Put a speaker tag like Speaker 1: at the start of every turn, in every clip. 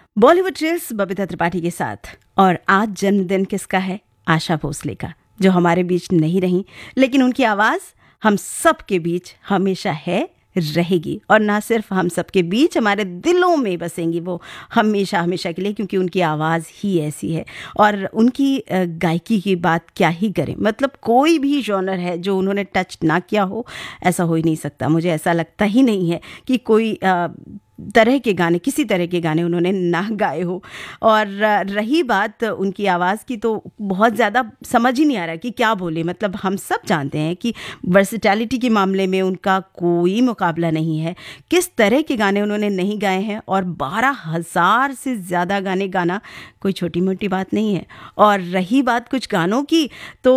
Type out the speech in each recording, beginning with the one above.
Speaker 1: Bollywood reels Babita Tripathi के साथ। और आज जन्मदिन किसका है? आशा भोसले का, जो हमारे बीच नहीं रही, लेकिन उनकी आवाज़ हम सब के बीच हमेशा है, रहेगी। और ना सिर्फ हम सब के बीच, हमारे दिलों में बसेंगी वो हमेशा हमेशा के लिए, क्योंकि उनकी आवाज़ ही ऐसी है। और उनकी गायकी की बात क्या ही करें, मतलब कोई भी जॉनर है जो उन्होंने टच ना किया हो, ऐसा हो ही नहीं सकता। मुझे ऐसा लगता ही नहीं है कि कोई तरह के गाने, किसी तरह के गाने उन्होंने ना गाए हो। और रही बात उनकी आवाज़ की, तो बहुत ज़्यादा समझ ही नहीं आ रहा कि क्या बोले। मतलब हम सब जानते हैं कि वर्सेटैलिटी के मामले में उनका कोई मुकाबला नहीं है। किस तरह के गाने उन्होंने नहीं गाए हैं, और 12,000 से ज़्यादा गाने गाना कोई छोटी मोटी बात नहीं है। और रही बात कुछ गानों की, तो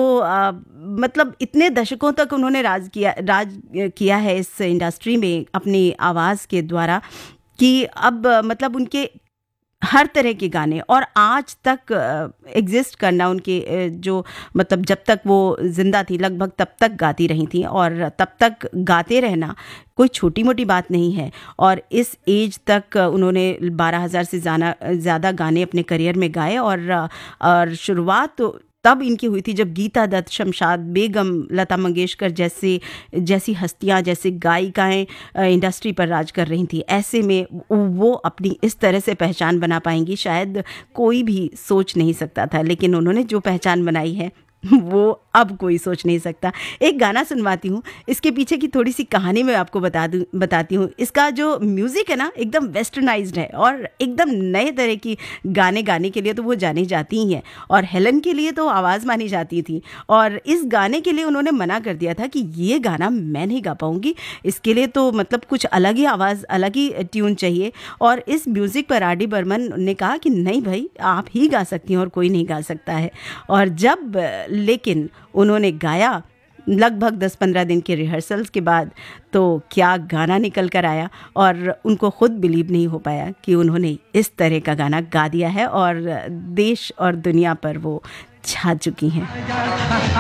Speaker 1: मतलब इतने दशकों तक उन्होंने राज किया है इस इंडस्ट्री में अपनी आवाज़ के द्वारा, कि अब मतलब उनके हर तरह के गाने, और आज तक एग्जिस्ट करना उनके जो मतलब जब तक वो जिंदा थी लगभग तब तक गाती रही थी, और तब तक गाते रहना कोई छोटी मोटी बात नहीं है। और इस एज तक उन्होंने 12,000 से ज़्यादा गाने अपने करियर में गाए। और शुरुआत तो तब इनकी हुई थी जब गीता दत्त, शमशाद बेगम, लता मंगेशकर जैसी हस्तियां, जैसे गायिकाएं इंडस्ट्री पर राज कर रही थी। ऐसे में वो अपनी इस तरह से पहचान बना पाएंगी, शायद कोई भी सोच नहीं सकता था। लेकिन उन्होंने जो पहचान बनाई है वो अब कोई सोच नहीं सकता। एक गाना सुनवाती हूँ, इसके पीछे की थोड़ी सी कहानी मैं आपको बताती हूँ। इसका जो म्यूज़िक है ना, एकदम वेस्टर्नाइज्ड है, और एकदम नए तरह की गाने गाने के लिए तो वो जानी जाती ही हैं, और हेलन के लिए तो आवाज़ मानी जाती थी। और इस गाने के लिए उन्होंने मना कर दिया था कि ये गाना मैं नहीं गा पाऊँगी, इसके लिए तो मतलब कुछ अलग ही आवाज़, अलग ही ट्यून चाहिए। और इस म्यूज़िक पर आर डी बर्मन ने कहा कि नहीं भाई, आप ही गा सकती हैं और कोई नहीं गा सकता है। और जब लेकिन उन्होंने गाया लगभग 10-15 दिन के रिहर्सल्स के बाद, तो क्या गाना निकल कर आया। और उनको खुद बिलीव नहीं हो पाया कि उन्होंने इस तरह का गाना गा दिया है, और देश और दुनिया पर वो छा चुकी हैं।